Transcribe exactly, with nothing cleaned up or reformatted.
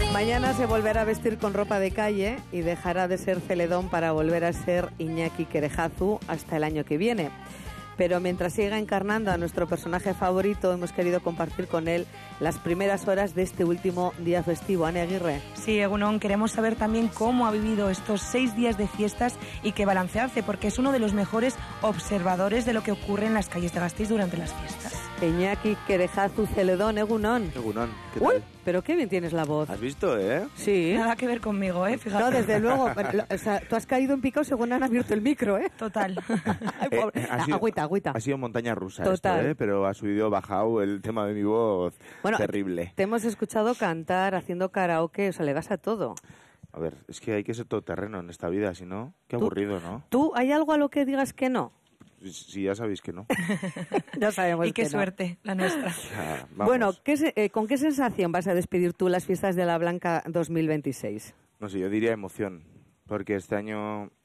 Mañana se volverá a vestir con ropa de calle y dejará de ser Celedón para volver a ser Iñaki Kerejazu hasta el año que viene. Pero mientras siga encarnando a nuestro personaje favorito, hemos querido compartir con él las primeras horas de este último día festivo. Ane Aguirre. Sí, Egunon, queremos saber también cómo ha vivido estos seis días de fiestas y qué balance hace, porque es uno de los mejores observadores de lo que ocurre en las calles de Gasteiz durante las fiestas. Iñaki Kerejazu Celedón, Egunon. Egunon, ¿qué Uy, tal? pero qué bien tienes la voz. ¿Has visto, eh? Sí. Nada que ver conmigo, ¿eh? Fíjate. No, desde luego. Pero, lo- o sea, tú has caído en picado según han abierto el micro, ¿eh? Total. Ay, pobre. Eh, ha sido- agüita, agüita. Ha sido montaña rusa Total. esto, ¿eh? Pero ha subido, bajado el tema de mi voz. Bueno, Terrible. te hemos escuchado cantar, haciendo karaoke, o sea, le das a todo. A ver, es que hay que ser todoterreno en esta vida, si no, qué Tú- aburrido, ¿no? ¿Tú hay algo a lo que digas que no? Si, si ya sabéis que no. Ya sabemos Y qué que no. suerte, la nuestra. Ya, vamos. Bueno, ¿qué se- eh, ¿con qué sensación vas a despedir tú las fiestas de la Blanca dos mil veintiséis? No sé, yo diría emoción, porque este año